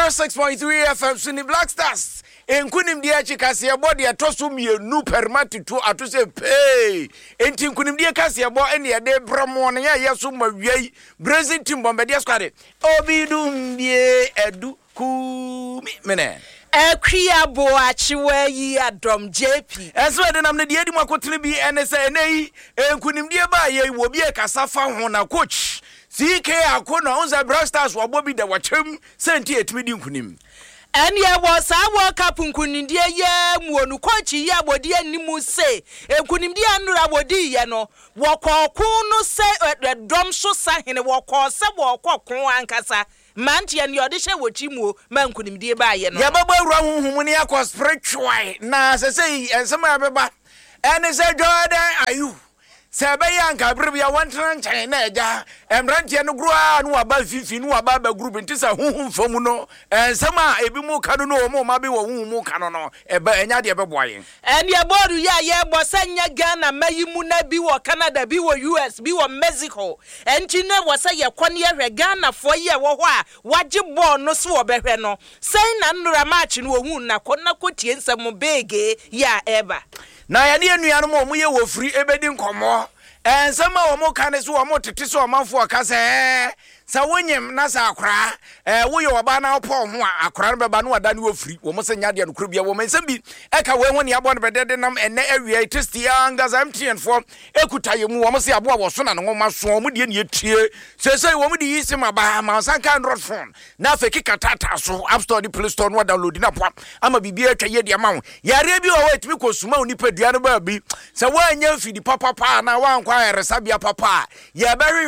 106.3 FM Suni Black Stars. Enkunim dia chikasi abo dia tosu mienu permati tu atu se pay. Enti enkunim dia kasi abo eni ade bramo na ya so mawiai. Brazil team bombe dia squad. Obidum bie edu ku mene. Ekria bo achiwe yi adom JP. Eso de nam ne die di makotene bi enese enei enkunim dia ba ye wo bi e kasa fa ho na coach. CK akona unza Black Stars wabobi da wachem senti etimi nkunim. Enya was our cup nkunim dia ye muonu kwachi ya bodi animu se nkunim dia anura bodi ye no wokokun no se dom so sahene wokọ se wokokun ankasa manti en yodishe wochimu ma nkunim dia ba ye no ya baba wura huhum ne akọ spiritual na sesei ensema beba ene se Jordan ayu Sabaya and Gabriel one China, Rantia no Grua, no about 50, no about a group into whom from no, and some Ebimu Canono, more Mabi or Mumu Canono, a Nadia boy. And your body, ya, was Sanya Ghana, Mayimuna be or Canada, be or US, be or Mexico, and China was a Yaquania Ghana for ye, what you born no swabbereno, saying under a match in Wuna, Konakuti and some big, ya ever. Na ya ni anuanom omo ye wo free ebedi nkomo ensema omo kaneso omo teteso omanfo akase sa wonyem na sa akra wo ye oba na opo ho akra no beba no wada ne wo free wo mo senya de no kro bia wo mensem bi eka we ho ne abo no bedede nam ene awia testi anga zamtien for ekutaye mu wo mo se abo wo so na no ma so mo de ne etie sesei wo mo de yisi ma ba ma sanka Android phone na feki katata so App Store di Play Store no download na po ama bibia atwa ye de ma wo yare bi wo etimi kosuma onipa duane ba bi se wo anya fidi papa na wa nkwa resabia papa ya beri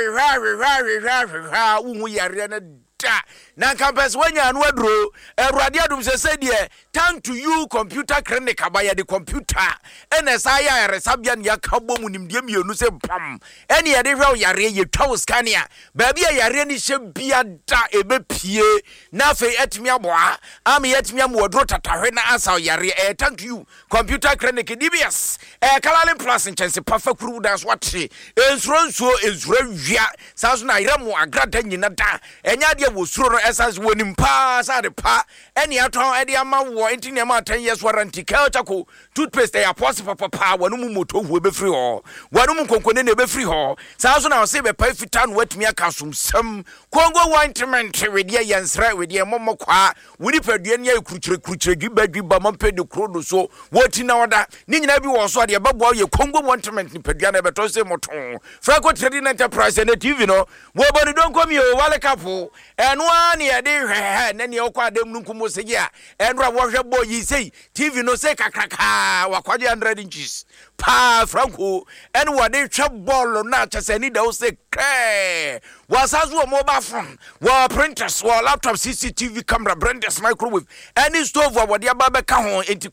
ra umu yare na da na campus when you anwadro Erwade adum se de turn to you computer clinic abaya the computer NSI ya resabia ya kabo mu nimdie mienu se pam ene ye de hwe yare ye twa scania ba bia yare ni hye bia da ebepie na fe etimi aboa am yetimi am wodro tatahwe na asa yare turn to you computer clinic DBS Kalalen Plus in chance perfect crew dance what ensuro wia saso na yare mu agrada nyina da enya de wo suro esas wonim pa sa de pa ene aton ede ama wo enti ma 10 years warranty Kelchako toothpaste ya pose papa wanu mu moto hu be free ho wanu mu konkone na be free ho saso na se be pa fita no watumi aka somsam Congo ointment we de yansra we de mommo kwa wuni padua ne akurukyere dwibadwiba mampede krodo so woti na oda ni nyina bi wo so de babo ye Congo ointment ni padua na beto se moton Franco Trading Enterprise na TV no wo bodi don komi o wale kapo eno ani e de hwe na ne okwa dem nkumo se ya enra wo hwe boy yi sei TV no se kakraka wakwaje 100 inches pa Franco en wo de hwe ball na chese ni da o se kre wasazu o mobile phone wo printers wo laptop CCTV camera blenders microwave any stove wo de aba beka ho enti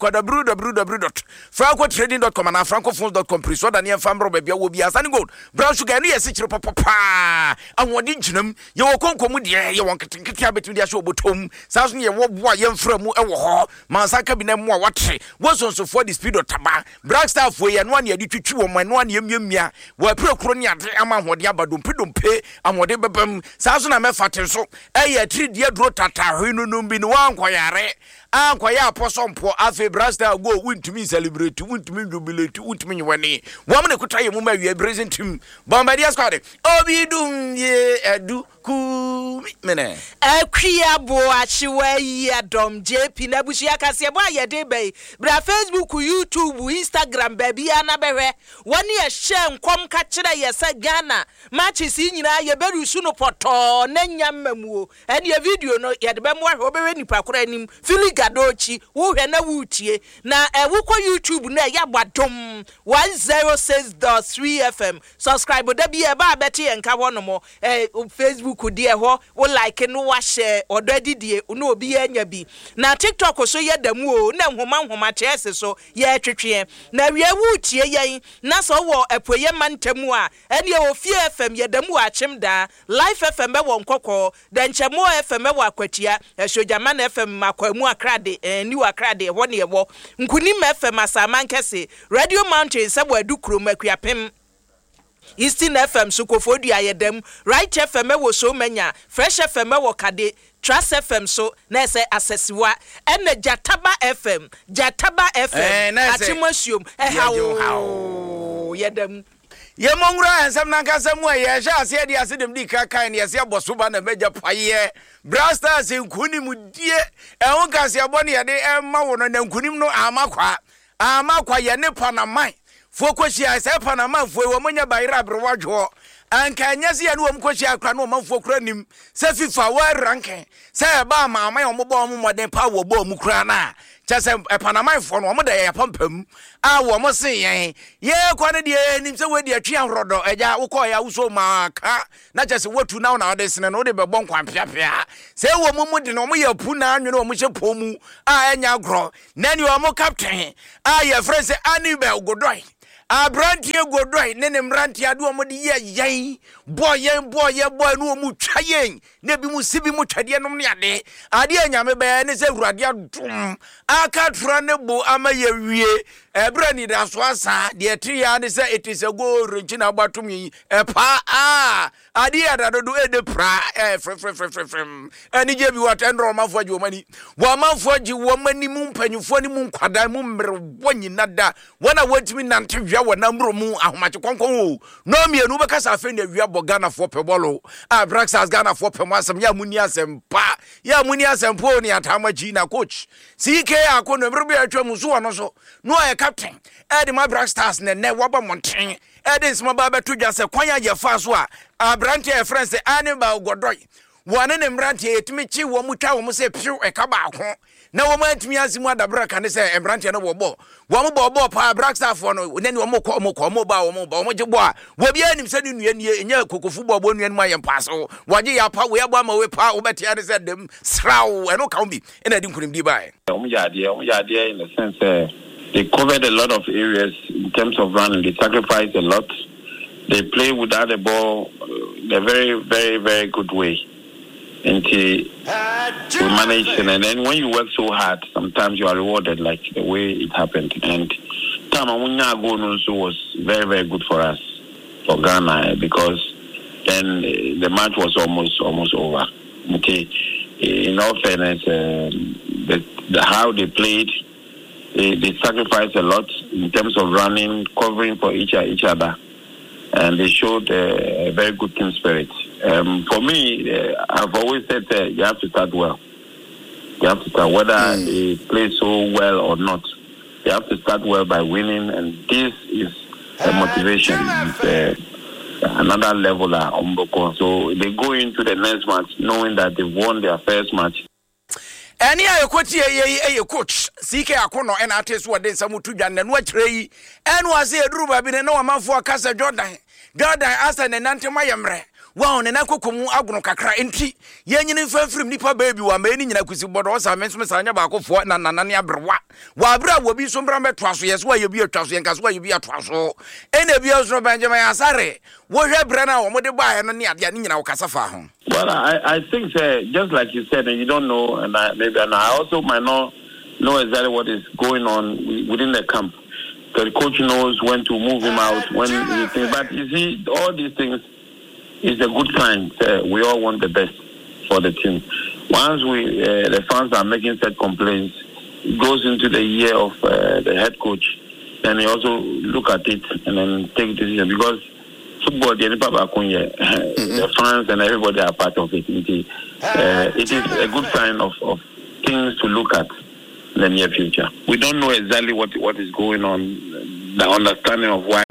www.francotrading.com na francophones.com priso da ne famro ba bia wo bia sane gold brown sugar ne yesi kire papa awodi nchinam ye wo konkomu de ye won ketenkete abetu de ahwe obotom saso ne ye wo boa ye mfra mu ewo ho mansaka bi na mu a watre wo sonso for the speed otaba Black Star fo ye no ane adi twitwi wo man no ane emiamia wo aprekro ne ade ama hode abadompedompe amode bebam saso na mefaten so eye 3 die dro tata hwe no bi no wankoyare ankoya aposompo afi Black Star go wintumi celebrate wintumi jubilate wintumi nywane wo me kutaye mu ma wi present team Bombardier squad obidum ye edu ku mene ekria bo achiwe yi adom JP na bushia kase bo ayede bei bra Facebook YouTube Instagram baby ana behwe woni ye hye nkom ka kire ye se Ghana matches nyina ye beru su no poto na nyamamuo ene ye video no ye de be mo ahwe obewe nipa kora anim filigadochi wo hwe na wutie na ewukọ YouTube na ya gbadom 106.3 FM subscribe da bi e ba beti enka wono Facebook die ho wo like no wa share odadi die no obi anya bi na TikTok so ye damu o na nhoma chese so ye twetwe na wie wutie yen na so wo apoye mantamu a ene o fie FM ye damu a chimda Life FM be wo nkokọ da nchemo FM wo akwatia Sojama na FM makwamu akrade ni akrade ho ne wo Nkunim FM asamankese Radio Mountain sabo adukro makuapem Eastern FM Sukofodi ayedem, Right FM wo so manya, Fresh FM wo kade, Trust FM so na se asesiwa, ene Jataba FM Atimosium hawo yedem. Ye mongra ensem na nkasa mu ye hya ase de ase dem di kaka ne ase abosoba na meja paye Brasters nkunim die ehun kase abone ye de emma wo no na nkunim no amakwa ye ne Panama fokoshi ase Panama fo wo monya bayira abrewadwo anka nyase ye no wo mkoshi akra no manfo kra nim se FIFA wa ranke se ba mama ye mo bo mo moden pa wo bo mu kra na chase Panama fo no mo da ye pampam a wo mo se ye kwa de nim se we de atwe ahrodo eja wo ko ya wuso maka na chase wotu na na de sene no de be bon kwan piapia se wo mo de no mo ye pu na anwene wo mo hye pomu a enya agro na ni wo mo captain a ye friend se Anibe Godoi Abrantie Godoi ne mrantie ade wo mo de ye boy no mu twayen ne bi mu sibi mu twade no ne ade anyame be ne se urade adum aka tura ne bo amaye wie ebra ni da so asa de tria ne se it is a go renchina batum yi pa ade adadodo ede pra frem ani je bi watendro mafo ji wo mani wo mafo ji wo mani mu mpanyufo ni mu nkwadan mu mre wonyi nada wona wantimi nante hwa wona mro mu ahomache konkon no mienu be kasa afa na hwa Ghana for pebolo Braxas Ghana for pemasem ya muni asempa ni atama ji na coach CK akono mrebe atwa muso no so no e captain e de my Braxstars ne waba monten e de smaba beto dwa se kwanya je fa so a Abrante e friends Anibe Godoi wane ne mrante etimi chi wo mutwa wo se piu e ka ba ho na wo mantimi asimu adabra kan se embrante no wo bo pa Braxstars for no ne wo mo ba wo je bo a wo bia nim se ni nua enya kokofu bo nua nim ayem paso waje ya pa wo ya bo ma we pa wo betia ne se dem sraw e no kan bi e na di nkunim di ba e Omjade in the sense they covered a lot of areas in terms of running. They sacrificed a lot. They play without the ball in a very, very, very good way. And we managed, and then when you work so hard, sometimes you are rewarded like the way it happened. And Tamamunya also was very, very good for us, for Ghana, because then the match was almost over. Okay, in all fairness, how they played, they sacrificed a lot in terms of running, covering for each other, and they showed a very good team spirit. For me, I've always said you have to start well. You have to start, whether they play so well or not. You have to start well by winning, and this is a motivation. It's another level at Omboko. So they go into the next match knowing that they've won their first match. Any a coach, CK Akono and artists were then some to Jan and what Ray, and was a druba been no man for Casa Jordan Asan and Antimayamre. Wow, and Akokumu Agno Kakra entry, Yanyan from Nipa baby, were many in a Kusi Bodos, I mentioned Sanya Bako for Nanania Brawa. Wabra will be some Bramba Trasso, yes, where you be a Trasso, and where you be a Trasso. And a Bios Benjamin Asare, what have Brenna or Modeba and Yanina Casafa. Well, I think just like you said, and you don't know, and I also might not know exactly what is going on within the camp. So the coach knows when to move him out, when he thinks. But you see, all these things is a good sign. We all want the best for the team. Once the fans are making such complaints, it goes into the year of the head coach, and he also look at it and then take decision, because football, the fans and everybody are part of it. It is a good sign of things to look at in the near future. We don't know exactly what is going on, the understanding of why.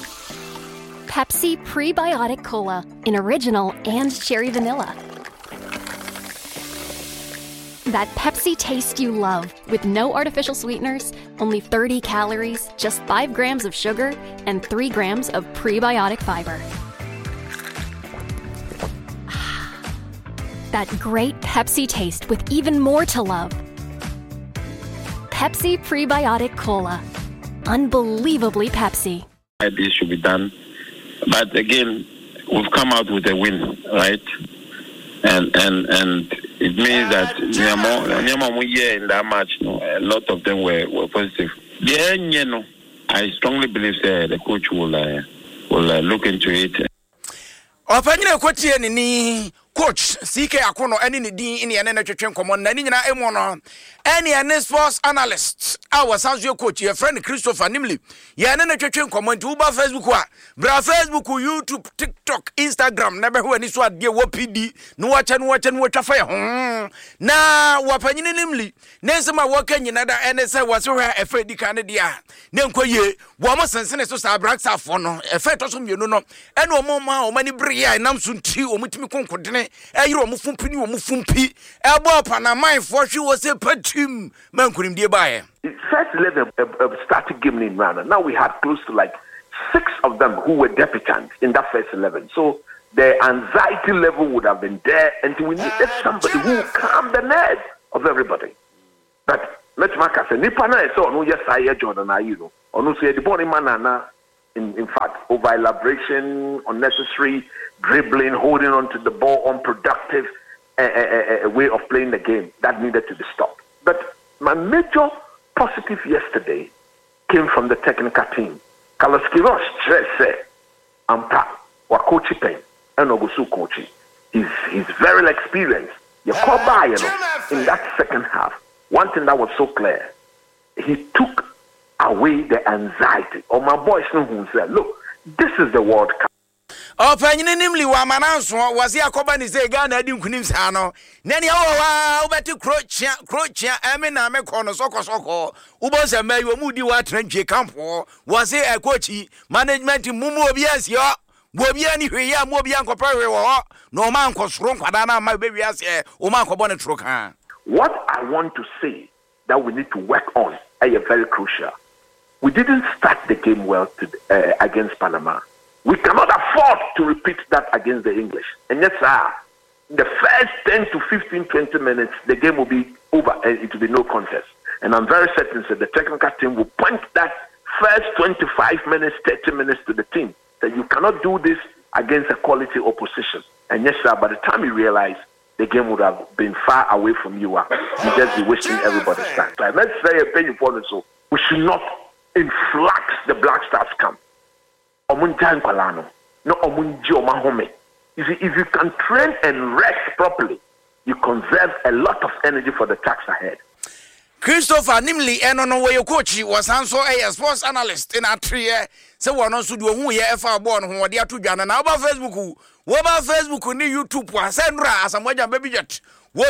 Pepsi Prebiotic Cola in original and cherry vanilla. That Pepsi taste you love, with no artificial sweeteners, only 30 calories, just 5 grams of sugar, and 3 grams of prebiotic fiber. That great Pepsi taste with even more to love. Pepsi Prebiotic Cola. Unbelievably Pepsi. This should be done. But again, we've come out with a win, right? And it means that in that match, a lot of them were positive. I strongly believe the coach will will look into it. Opanyine kwatie ni coach CK Akono ene ne din ene ene twetwe nkomo na ni nyina emu no ene ene sports analyst our sanzo coach your friend Christopher Nimli ye ene ne twetwe nkomo nti uba Facebook a bra Facebook, YouTube, TikTok, Instagram na be ho ani so ade wo PD no wacha fa ye ho na wapanyine Nimli nensema woka nyina da ene se wase hwa efa di kan dia ne nkoye wo mo sensene so sa braxafo no efa to so mienu no ene o mo ma o mani bre ya nam so nti o mutimi konkodene eyiro mo fumpi ni o mo fumpi ebo Panama for hwe wo se patim mankurim die baaye. First 11 started game in Rana. Now we had close to like 6 of them who were debutants in that first 11. So the anxiety level would have been there, and we needed somebody who would calm the nerves of everybody. But let's make us a nipana so no yes I Jordan Ayew. Or no say the body man in fact over elaboration, unnecessary dribbling, holding on to the ball, unproductive way of playing the game that needed to be stopped. But my major positive yesterday came from the technical team. Carlos Queiroz said, "Ampa, wa coach pen, and Ogusu coaching. He's very experienced. You call by in that second half. One thing that was so clear, he took away the anxiety. Or my boys know who said, look, this is the World Cup." Opanyine Nimli wa mananso wase akoba ni se Ghana adi nkunim sa no nani awowa ubeti krochia eme na meko no soko ubonse mayi omudi wa tranche campo wase ekochi management mumu obi asio bobi ani hwe ya mu obi ankopra hwe wo no ma ankosoro nkwada na ma bewi ase o ma ankobɔ ne troka. What I want to say that we need to work on is very crucial. We didn't start the game well against Panama. We cannot afford to repeat that against the English. And yes, sir, the first 10 to 15, 20 minutes, the game will be over and it will be no contest. And I'm very certain that the technical team will point that first 25 minutes, 30 minutes to the team, that you cannot do this against a quality opposition. And yes, sir, by the time you realize the game would have been far away from you, you just be wasting everybody's time. Like, let's say a very important so we should not influx the Black Stars camp. No, if you can train and rest properly, you conserve a lot of energy for the task ahead. Christopher Nimli eno no we coach was also a sports analyst in Atrie. So one also do who ye efa born who they to Ghana na ba Facebook. Wo ba Facebook ni YouTube wa sendra asamoja baby jet.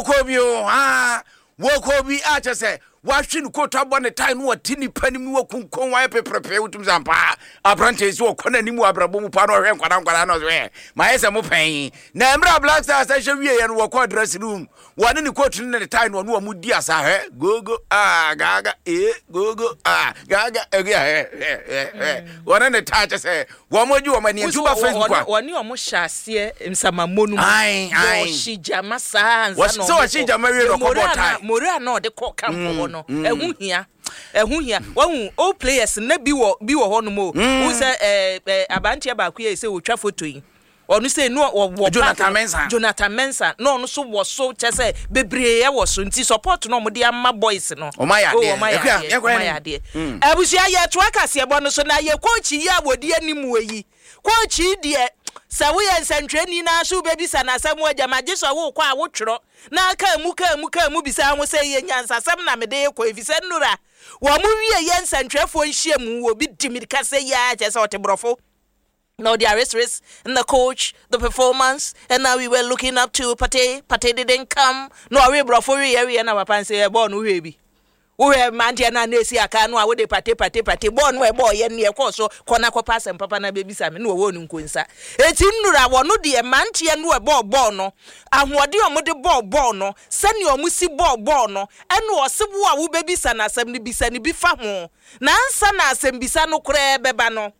Wokobi acha say watching kota bone time no tini panim wo kunkon wa pepepe utum zampa apprentice wo kona ni mu abrabo mu pa no hwe nkwada no hwe ma yese mu pen na emra Black Stars session wie ye no wo kwa dress room wone ni coach ni time no mu di asa hwe gogo gaga gogo gaga wone ne touch say wo moju wo mani ntuba Facebook woni o mo hyase msamamonu wo shijama sa anza no so shijama wie no ko botai mora na o de ko kampo no ehun hia won all players na bi wo ho no mo wo say abantia ba ku ye say wo twa photo yi onu say no wo Jonathan Mensah no no so wo so che say bebre ya wo so nti support no mo de amma boys no o ma ya de abusia ye to akase bo no so na ye coach yi abodi animu yi coach die sa wo ye nsantwani na so be bisa na asem wo jamaje so wo kwa wo tworo na ka mu bisa ho say ye nyansasem na mede ye ko efise nura wo mu wie ye nsantwafo nhyiam wo bi dimirika say ya che say otebrofo. No, the arrests and the coach, the performance, and now we were looking up to Pate didn't come. No, we brought for area and our pants say born who baby. We have Mantiana Nesi Akano, I would Pate, born where boy and near course, so Konako pass and Papa na baby Sam, no one in Quinsa. It's in Nura, no dear Mantian were bono, and what do you want the bono, send your musi bono, and was Subwa who baby sana, assembly bisani bifamo. Nansana sembisano cre bebano.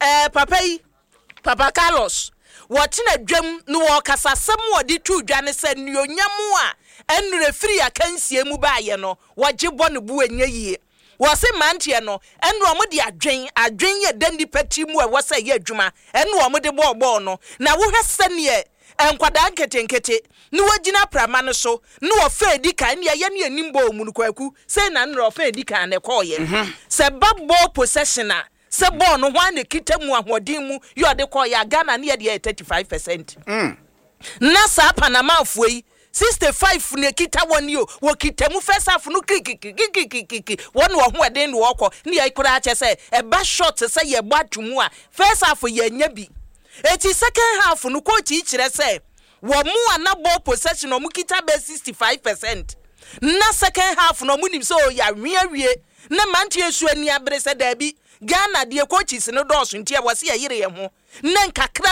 Papa Carlos, what in a drum no kasa somewhat the two Janice said no nyamua and referee a can see mubayano, what you want to boo in ye. Was a mantiano, and Romodi a drain ye dandy petimu was a ye juma, and Romodi bono. Now who has sent ye? And quadankete, no wajina pramano so, no affair dika and yani nimbo munukwaku, say none of fair dika and a call ye. Say bab ball possessioner. se ball no hwan ne kita mu ahoden mu yo de call ya Ghana ne de 35%. Na sa Panama afoi 65 ne kita woni o wo kita mu first half no kiki won wo ho eden no okọ ne ya ikura ache se e ba short se ye gba tumu a first half ye nya bi eti second half no coach kire se wo mu ana ball possession o mu kita be 65%. Na second half no mu nim so ya wie na mantie esu ani abere se da bi Ghana de coaches no dose ntia wase ya yire ye ho na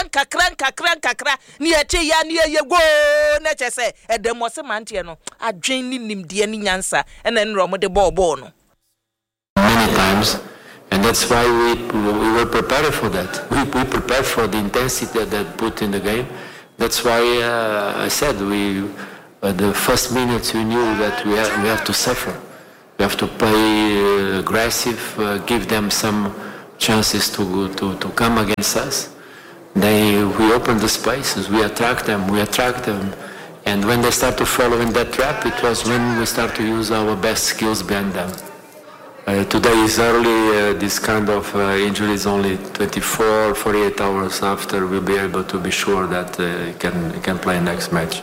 nkakra ni eche ya ni ye go na che se edemo se mantie no adwen ni nimde ni nyansa na nro mo de ball no many times, and that's why we were prepared for that. We prepared for the intensity that put in the game. That's why I said the first minutes we knew that we have to suffer. We have to play aggressive, give them some chances to come against us. We open the spaces, we attract them, and when they start to follow in that trap, it was when we start to use our best skills behind them. Today is early, this kind of injury is only 24, 48 hours after we'll be able to be sure that he can play next match.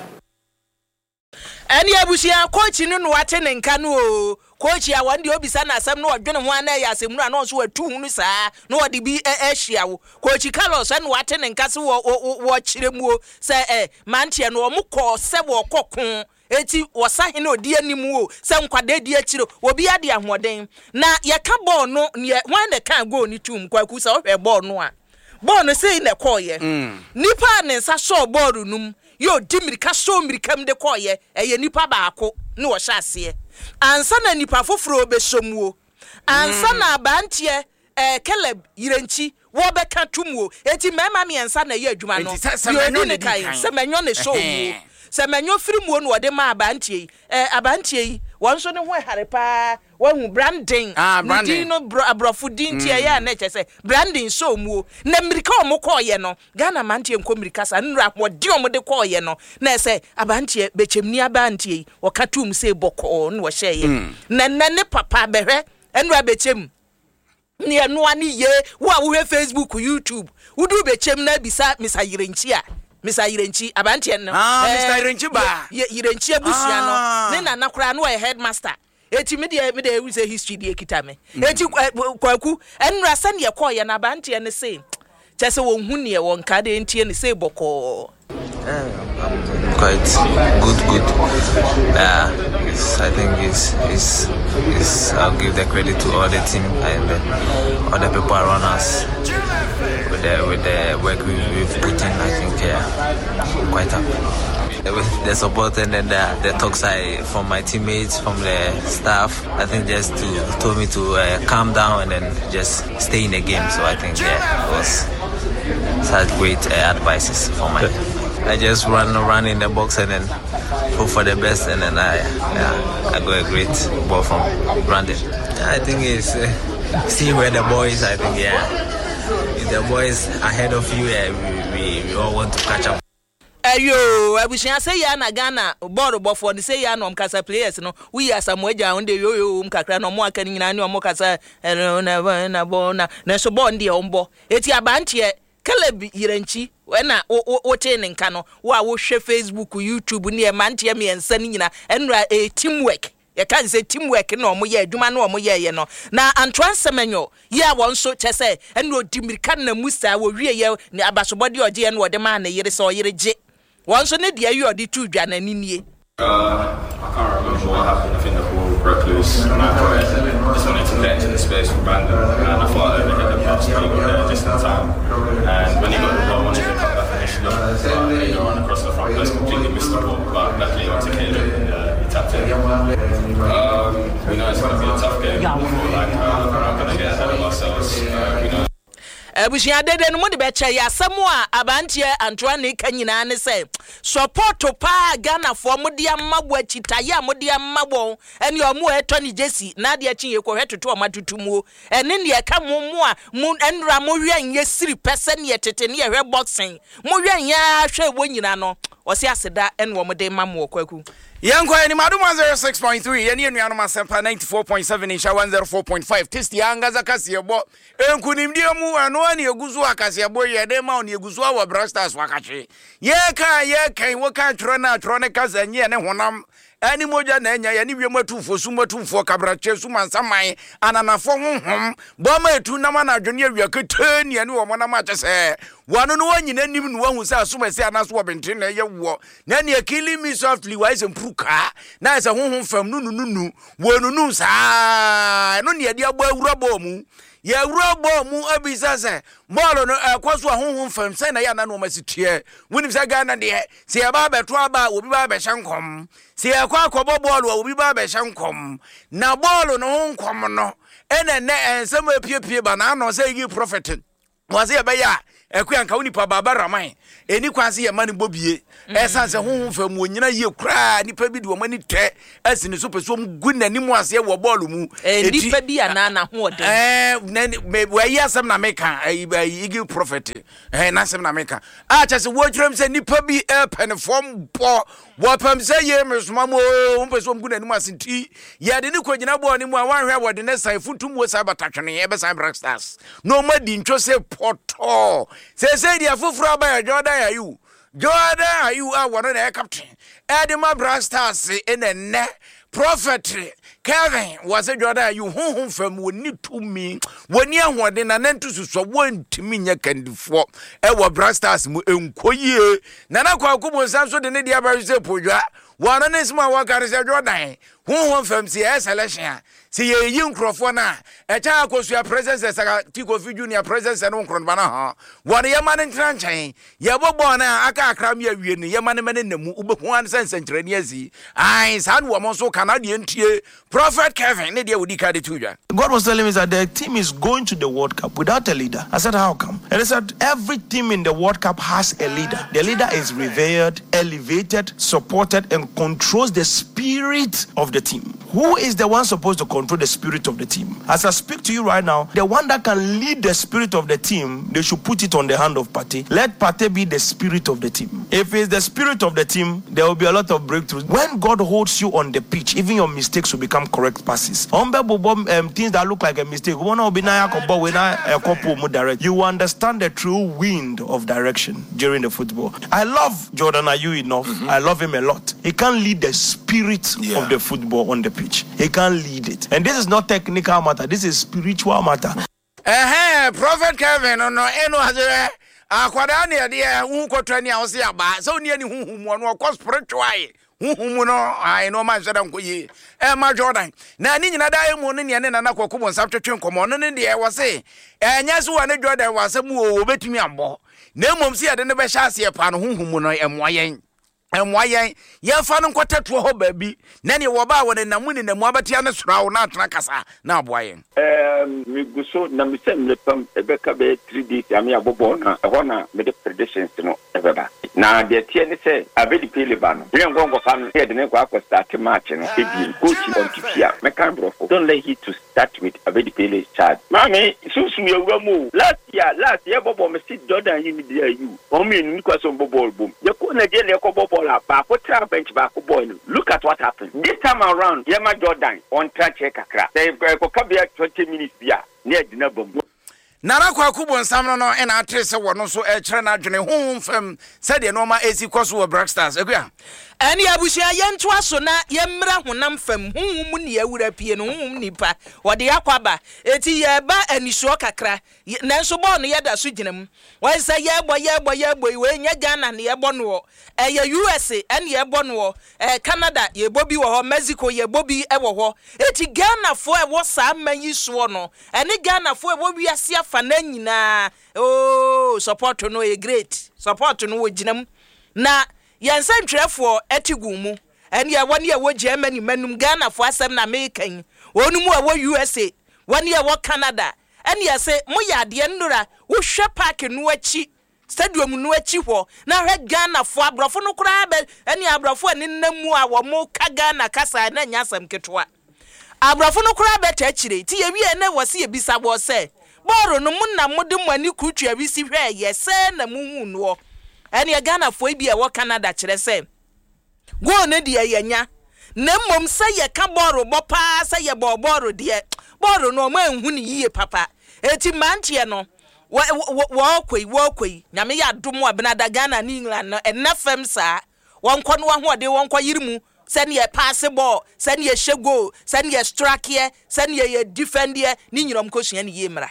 Any abusia coach no wate ne nka no coach ya wande obisa na asem no odwene ho ana ya asem no no so atu hunu saa no odi bi ehia wo coach Carlos no wate ne nka se wo kiremu se mantie no omukọ se wo kokon eti wosahe no odi animu o se nkwade di akiro obi ade ahoden na ye ka ball no ne wan de kan go ni tum kwaku se wo hwe ball no sei na koye nipa ne nsa so ball num yo dimirika so mirikam de koye eye nipa baako ne wo hyase ansa na nipa foforo be somuo ansa na abantie Caleb Yirenchi wo be ka tumuo eti mema me ansa na ye adwuma no yo ne kai se menyo ne so mu se menyo firimuo no de ma abantie won so ne ho harepa wahu branding branding no abrofu din tie ya na chese branding so mu na mirika omokoye no Ghana mantie nko mirika sa nra wodi omode koye no na se abantie bechemni abantie wakatum se boko no wo hyeye na ne papa behwe enra bechem ni eno ani ye wo a wo Facebook YouTube wudu bechem na bisa Mr. Yirenchi abantie no Mr. Yirenchi ba Yirenchi abusia no ne na nakora no headmaster eti me de use history de ekitame eti kwaku enra san ye koye na abantie ne say chese wo hu ne won ka de entie ne say boko quite good. I think is I'll give the credit to all the team and other people around us with the work we've put in. I think quite happy with the support and then the talks from my teammates, from the staff. I think just told me to calm down and then just stay in the game. So I think it was such great advices for my. I just run in the box and then hope for the best, and then I got a great ball from Brandon. I think it's seeing where the boys. I think if the boys ahead of you, we all want to catch up. Ayo, abusia say ya na Ghana ball bofo ni say ya no mkasa players no we ya samoja onde yo mkakra no mo aka nyina ni omo kasa na bona na so ball ndi ombo eti abantie Caleb Yirenchi na wote ne nka no wo a wo hwe Facebook YouTube ni e mantie me ensa ni nyina enra teamwork ye kan say teamwork na omo ye adwuma na omo ye no na Antoine Semenyo ye a won so chese enra odimirika na musa wo wie ye ni abasobode oje ye no ode ma na yire so yire je won so ne de ayi ode tu dwa na ninie I can't remember what happened. I think the ball broke loose and I just wanted to get into the space for Brandon, and I thought I overhit the pass and he got there just in time. And when he got the ball, I wanted to cut back initially, but run across the front post, completely missed the ball, but luckily got to Caleb and he tapped it. We know it's going to be a tough game. We're not going to get ahead of ourselves. We know. Abusia dede no mo de beche ya asemu a abantie Antoine ka nyina ne se support pa Ghana fo mo de amabo akitaye mo de amabo ene o mo eto ni jesi na de achi ye ko hwetoto o matutumu ene ne ka mo a mo enra mo hwan ye siri person ye tete ne ye hwe boxing mo hwan ya hwe wo nyina no osi aseda en wo mode mamwo kwaku Yanko ni maduma 06.3 yeni nuanu masempa 94.7 insha 104.5 testi anga za kasiyebo enkunimdie mu anu ani eguzu akasiyebo yede ma oni eguzu wa Brasters wakachi ye kan woka trone kazanye ne honam ani moja na enya yani wiemu atufo sumatufo kabrache sumansamai ananafo honhom boma etu na ma na adwene awia ketani ani wo mona ma chese wano no wanyina nim no wahu sa asumasi anaso wobenten na ye wo na ne killing me softly wise mpruka na ese honhom fam nunu wonunu sa no ne ade agbo awurabo mu ye awurabo mu abisa se ball no kwaso honhom fam sai na ya na no masitie wonim se Ghana de se ya ba beto aba obi ba be hyankom se ya kwa akobo ball obi ba be hyankom na ball no honkom no ene ensem apiepie ba na no say gi prophet was ye be ya ekuanka unipa baba raman eni kwanse ye mani bobie esanse honhom fam onyina ye kra nipa bi de wo mani te asini so peso gu nanimu ase wo ball mu nipa bi anana ho ode me we asem na meka igi prophet na asem na meka a chese wo twrem se nipa bi penform bo wo pam se ye mesoma mo peso gu nanimu ase ti ye de ni kogina bo ni mu a wanhwe wo de ne sai futum wo sai batatwene ye be sai Brasters no ma di ntwo se poto se dia fufuro ba Jordan ayu a wono na captain Edema Brasters ene prophet Kevin was a Jordan ayu honhom fam woni tumi woni ahode na nantu suso wontimi nya kandifo wo Brasters mu enkoyie na na kwa kubo sanso de ne dia ba se podwa wono ne sima wakare se Jordan honhom fam si selection si ye nkrofo na echa akosua presence saka Tiko Fi Junior presence no nkron bana ha wone ye mane ntranchen ye bobo na aka akram ye wie ni ye mane namu ubehu an sense ntrani azi ai san wo mo so Canadian ntie prophet Kevin ne dia wodi ka de tuja. God was telling me that the team is going to the World Cup without a leader. I said, how come? And he said, every team in the World Cup has a leader. The leader is revered, elevated, supported, and controls the spirit of the team. Who is the one supposed to control the spirit of the team? As I speak to you right now, the one that can lead the spirit of the team, they should put it on the hand of Partey. Let Partey be the spirit of the team. If it's the spirit of the team, there will be a lot of breakthroughs. When God holds you on the pitch, even your mistakes will become correct passes. Things that look like a mistake, you understand the true wind of direction during the football. I love Jordan Ayew enough. I love him a lot. He can lead the spirit of the football on the pitch. He can lead it. And this is not technical matter. This is spiritual matter. Prophet Kevin, no, hazere. Akwada ne de unkotrani a osi aba. So ni ani huhumu no ko spiritual. Huhumu no ai no man sada nkoyi. Ma Jordan. Na ni nyina da emu ne ne na kwakubo nsam twetwe nkomo no ne de e wose. Enya so wa ne Jordan wasemu o betumi ambo. Na mom si ade ne be hya ase pa no huhumu no emoyen. Emwayen ye fa no nkotatu ho baabi na ne wo ba wona namuni na mu abatia ne surawo na atena kasa na aboyen mi guso na mi sem le pam ebeka be 3 days ami abobo na ho na me de predictions no ebeba na de tie ne se abedi pele ba no ye ngongo fa no ye de ne kwa start match no ebi coach on tifia me kan brofo don't let he to start with abedi pele charge mami susu ye wuramu last year bobo me sit Jordan yi ni there you o me ni kwa so bobo bom ye ko na je le ko bobo bench back boy. Look at what happened. This time around, Yema Jordan on track kakra. They go come 20 minutes here. Near the bomb. Nana kwakubo nsam no e na atrese wono so e kire na adwene honfam said the normal AC koso wo Brasters ekua ani abusia yentu aso na yemra honam fam honhum ne awura pie no honhum nipa wode yakwaba eti ye ba anisuo kakra nanso bo no yeda so ginam won say yebo we nya Ghana ne yebo no ye USA ene yebo no Canada yebo bi wo ho Mexico yebo bi e wo ho eti Ghana fo e wo sa manyi so no ene Ghana fo e wo wiase afa na nyina support no e great support no wo ginam na yansan twefo etigu mu ene ye woni ye wo Germany manum Ghana fo asem na American wonu mu wo USA woni ye wo Canada ene ye se mo yade ndura wo hwe park no achi stadium no achi ho na hwe Ghana fo abrofo no kura be ene abrofo ani namu a wo mo ka Ghana kasa na nyasam ketwa abrofo no kura be ta chire ti ye wie na wo se ye bisa bo se boro no mu na mode mani kutwa bi si hwe ye se na mu hu no ene Ghana fo bi e wo Canada kire say go ne de yenya na mom say ye ka boro bo pa say ye boro de boro no ma enhu ni yie papa eti mantie no wo kwei nyame ya domo abenada Ghana ni England no enafem sa wonko no ho de wonko yirimu send ye pass ball send ye shego send ye strike here send ye defend here ni nyirom ko sua ni ye mra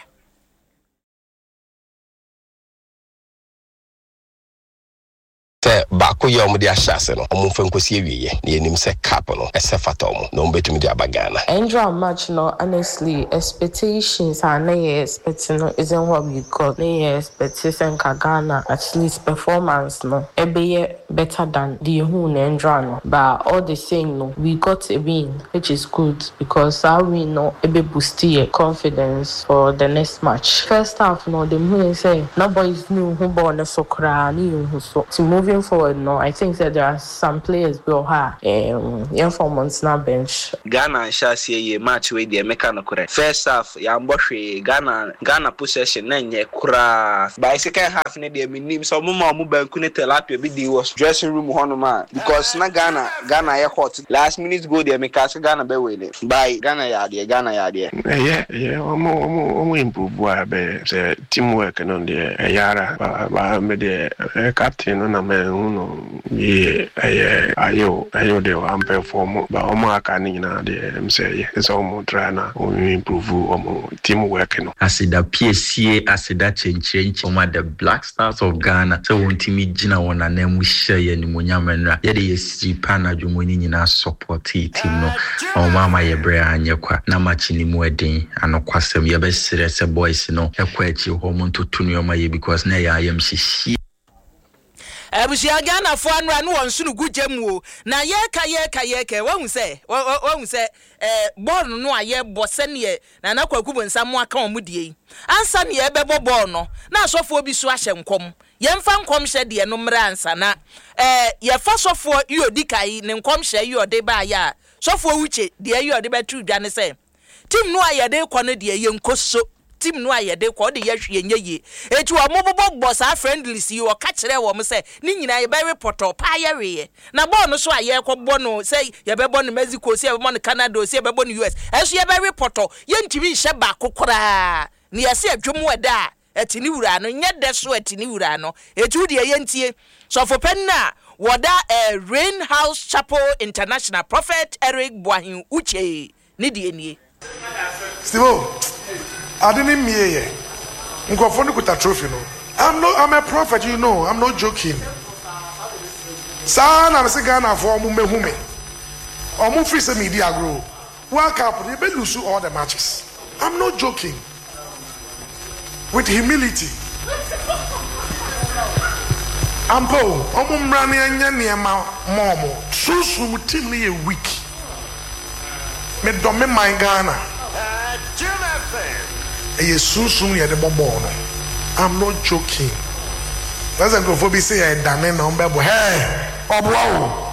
Bako yom di ashase no omo mfa nkosi awiye na yenim se cap no ese fata omo no mbetumi di abagana Andrew match no honestly expectations are na expecting no isn't what we got na expectation ka Ghana at least performance no ebe better than the who na Andrew no but all the same no we got a win which is good because our win no ebe boost your confidence for the next match. First half no the who say nobody's new who born the soccer ni who so to moving forward no I think that there are some players will have informants na bench. Ghana shasi ye match we the meka no correct. First half ya mbɔhwe Ghana possession na nye kura. By second half ne de minim so mo banku ne telapia bi dey was dressing room hono ma because na Ghana ye hot last minute go the meka so Ghana be wele. By Ghana ya de yeah omo improve wa be say teamwork no de yara ba me de captain no na me uno ye ayo de am perform ba omo aka ni na de say so omo try na improve omo teamwork no asida PSA asida chenche omo the Black Stars of Ghana so won timi gina wona na mu hye ni monyamenra ye de yesi pana dwumoni nyina support team no omo ama ye bre anyekwa na match ni mu eden anokwasem ye be sere se boys no ekwa echi ho mo ntotunu oma ye because na ya yam hye Abusia Ghana fo anra no wonsu no gujemu na yeka won se ball no aye bose ne na kwakubo nsam aka omudie ansa ne ye bebo ball no na asofo bi so ahye nkom ye mfa nkom hye de no mra ansa na ye fa sofo yodi kai ne nkom hye yodi ba ya sofo wuche de yodi betu dwane se team no aye de kɔ no de ye nkoso team no ayede ko de yahwe nyeye etu omobobo boss a friendly si o ka kire wo me say ni nyina ye be report pa yawe na ball no so aye ko bo no say ye be bo no Mexico say ye be bo no Canada say ye be bo no US eso ye be report ye ntimi hye ba kokora ni ye say adwom weda etini wura no nye de so etini wura no etu de ye ntie so for pen na woda Rain House Chapel International Prophet Eric Boahin Uche ni de nie Steve I didn't mean it. I'm going to a trophy. No, I'm a prophet, you know. I'm not joking. Son, I'm saying Ghana for Mume. Or move free some media grow. World Cup, they will lose all the matches. I'm not joking. With humility. I'm Paul. I'm running and Momo. Susu team me a week. Me don't me my Ghana. I'm not joking. Let's go for be say I done no bebo. Hey, obo.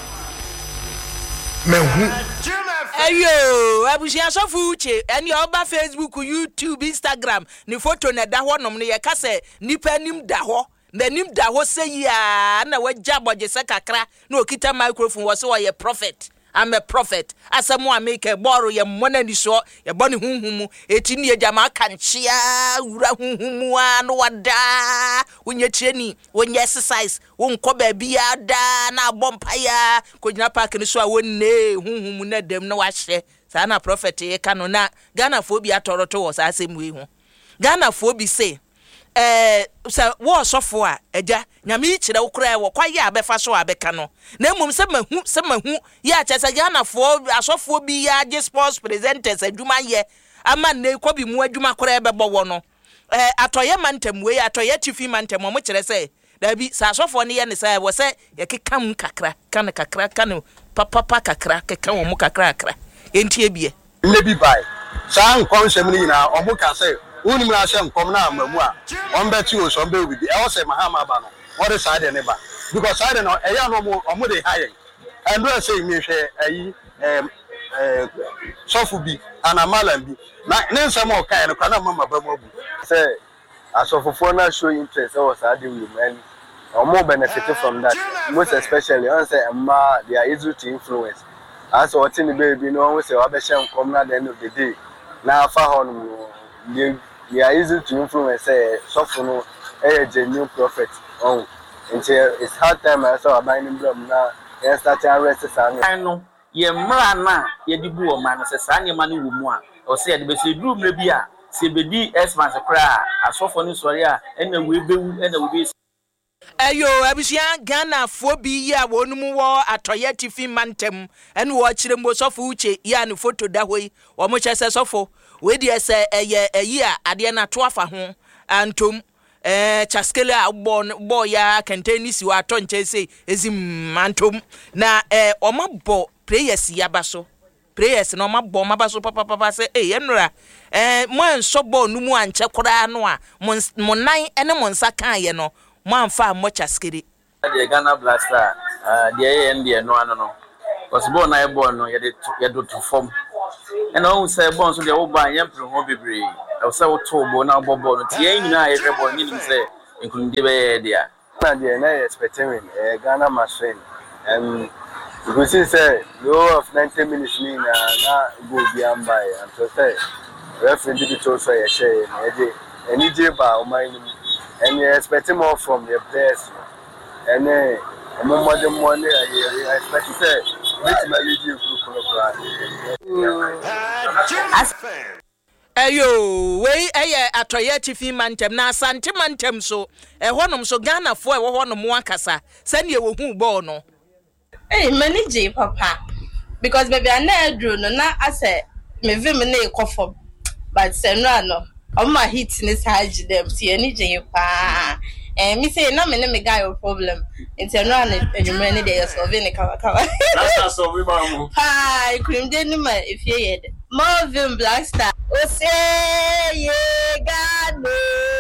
Ayo, abusia sofu uche, eni oba Facebook, YouTube, Instagram, ni photo na da ho nom ne ye ka se nipa nim da ho. Na nim da ho se ya na wajabodje se kakra na okita microphone wo se wo ye prophet. I'm a prophet. Asamu ameke boro ye mona ni so ye boni hunhumu eti ni ye jama kanchia ura hunhumu anu wada unye training unye exercise unko baabi ada na bompa ya konyina park ni so a wonne hunhumu na dem na wahye sa na prophet ye kanu na Ghana fo bi atoroto wo sa asemu hu Ghana fo bi say sa wo sofo a eja nyame kire wo kura wo kwaye abefa so abeka no na mmom se mahu ya chese Ghana fo asofo bi ya je sports presenters adwuma ye ama ne ko bi mu adwuma kura bebo wo no atoye mantem we atoye tifi mantem mo kire se da bi sa asofo ne ye ne sa wo se ye keka mu kakra kan papa kakra keka wo mu kakra entie bie lebi bai sa nkon hwem ni na omo ka se Uni mna shem kom na amamu a on beti o so be obi e wo se mahama ba no what is side ne ba because side no e ya no mo dey high and do say me hwe ayi sofu bi anamalam bi na ne nsem o kai no kana mama ba mo bu say asofofo na show interest o side we man or more benefited from that. Most especially, I say, they are easy to influence. As what in the baby, no, we say, Abesham come at the end of the day. Now, they are easy to influence, say, Sofano, a genuine prophet. Oh, until it's hard time I saw a binding bloom now, and starting arrested. I know, ye man, ye do man, says, I am money with one, or say, the best room maybe. CBD S-Man cry, as often as Soria, and the will be, and the will be. Ayo, Abishia Ghana phobia, one more at Toyeti Fi Mantem, and watch them was of Uche, Yan photo that way, or much as a sofo, where they say a year, Adiana Twafa home, and Tom, Chaskela born boya, Cantanis, you are tonche say, is in Mantum, na Omabo, prayers Yabaso. Prayers no mabbo mabaso papa say enra mo so bo nu mu anche kora no a mo nan ene mo nsa kan ye no mo amfa mo chaskiri the Ghana Blaster the end no no cause bo na e bo no ye do to form and on say bo so the wo ba yam pro ho bebre e say wo to bo na bo no tie nyina ye bo ni nim say including the dia na the na expecting Ghana machine because he said, low of 90 minutes, na go beyond by, and so say, referring to the toast I say, and EJ Bar, and you expect more from your players, and more than 1 year, I expect to say, which my Ayo, way at Toyeti Fi Mantem, na Santimantem so, a honum so Ghana for one of Mwakasa, send you who born. Hey, manage papa. Because baby, I never drew no. Now I say me vimene kofo, but say no. On my hits in this high them. See any jay pa. And me say no, me guy your problem. It's a run and you many days of any cover. That's not so we mamu. Hi, cream denima if you had Marvin Blackstar. Oh say yeah, God no.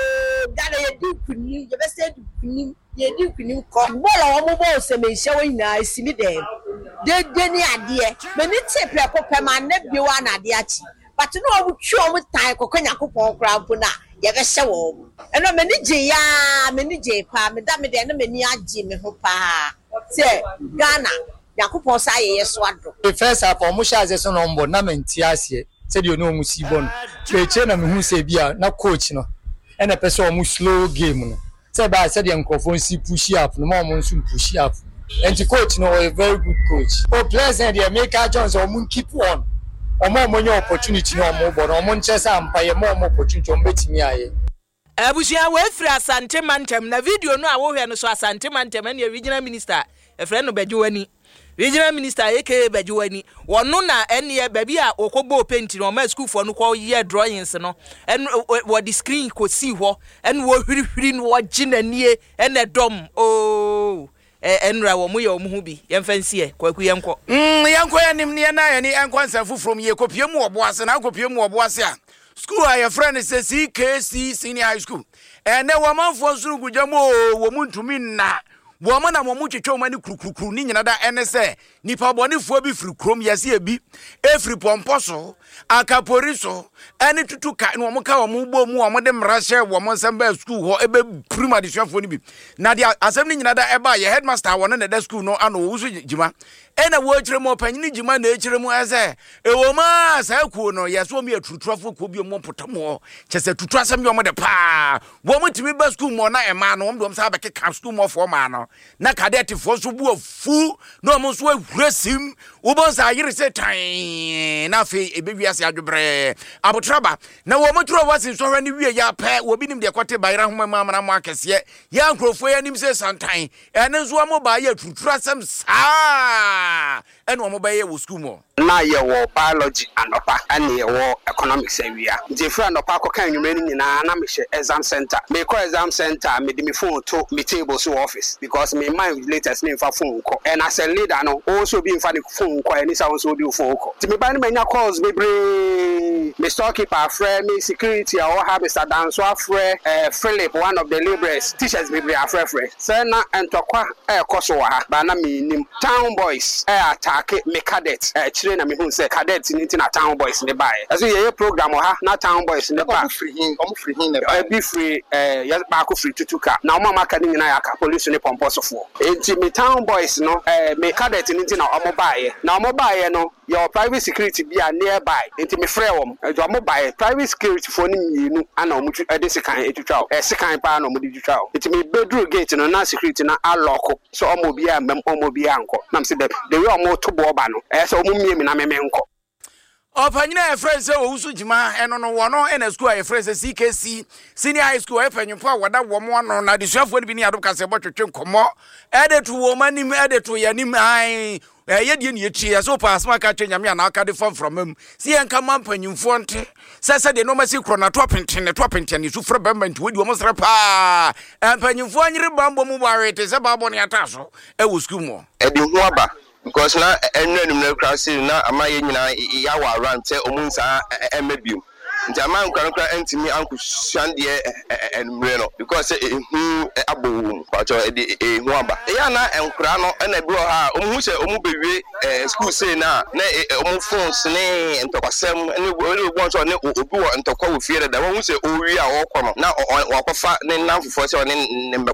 God you do you best say you. Ye do kunu ko bola wo mo bo se me hye wo nyina asimi dem de ni ade me ni tepe kopem na bi wa na ade achi but no wo twi o mo tan kokonya kopon kra bu na ye be hye wo eno me ni je pa me da me de na me ni agi me ho pa se Ghana yakopon sa ye so ado the first half o mo sha ze so no mbo na menti ase se de onu o mu si bo no che na me hu se bia na coach no e na pese o mu slow game no say by said the microphone see push up no more monsoon push up and the coach no a very good coach oh pleasant the America Jones or moon keep on or more money opportunity no more but on chess and pay more opportunity on betting aye Abusia we free Asante Mantem na video no awo hwe no so Asante Mantem and the regional minister e friend no Bejuwani regional minister aka Bejuwani wono na ene baby a okobo paint no ma school for no ko year drawings no and what the screen ko see ho and wo hwirihwiri no ginanie and dom oh enra wo mo ye wo hu bi yemfansi e kwaku yenko yenko yanim ne na ye ne enkwansa fufrom ye kopie mu oboase na kopie mu oboase a school a your friend says CKC Senior High School and then womanfo suru gujamo wo muntumi na woman na mo twetwe mani kurukuru ni nyina da enese nipa bonifuo bi firi krom yase ebi efri pomposo akaporiso eni tutuka no mo ka wo mo bo mu wo de mrahye wo mo samba school ho ebe prima disuafo ni bi na dia asem ni nyina da eba ye headmaster won na da school no ano wo so jima ena wo kire mo panyini jima na ekire mu ese ewo ma sa ku no yeso mi atutuafo ko bi mo potamo chese tutu asem bi mo de pa wo mo timi ba school mo na ema no wo sa ba ke school mo for ma no na cadet for so bu afu no mo so ahurasim wo bon sa yire se tan na fe ebewi ase adwobre abotraba na wo mo tro wase so hwani wie ya pa wo binim de kwate bayra homa ma na mo akese ya nkrofo ya nim se santan ene so mo ba ya tutu asem sa ene wo mo ba ye wo school mo na ye wo biology anopa ene ye wo economics awia je fra anopa ko kan nwuma ni nyina na me hye exam center me call exam center me di me phone to me table so office because me mind latest me fa phone ko and as a leader no also be in fa phone ko any sound so be phone ko ti me ba ni manya calls bebre me storekeeper friend me security or have Mr. Danso friend Philip one of the laborers teachers be friend say na entokwa koso wa ha ba na me nim town boys attack me cadet chire na me hu say cadet ni na town boys ne bae so ye program ha na town boys ne ba free hin ne be free ya ba ko free tutuka na o maka ni nyina ya ka police ne pomposofo enti me town boys no me cadet ni na o bae na o bae no your private security be nearby enti me frɛ wom o mo bae private security for ni mienu ana o mu de sekan etutwa sekan pa na o mu de tutwa enti me bedroom gate no na security na aloko so o mo bia mem o mo bia anko na me say the way o mo to bo ba no so o mo mie me na me enko Opanyina e friend say owusu jima eno no wono na school e friend say CKC senior high school e panyimpo a wada wo mo no na desuafo ni bi ni adom ka se botwetwe nkomo edetu wo manim edetu yanim ai ye die ni echi so pass ma ka twenya na aka de from him si en ka man panyimfo nte se de no masi kro na topenten ni su fra bamba nti wodi wo mosra pa panyimfo anyire bambo mu barete se babo ne ataso e wo school mo e di hu aba because na enwenu na class na amaye nyina ya wa around say omunsa emebium nti ama nkwankwa entimi anku swande enmre no because ehu abo kwacho ehu aba ya na enkura no na bi ha omu se omu bewie school say na omu phones ne ntokwasem ne wo so ne obi wo ntokwa wo fiere da wo se owi a wo kɔ no na wakofa ne namfofo se ne mbekɔ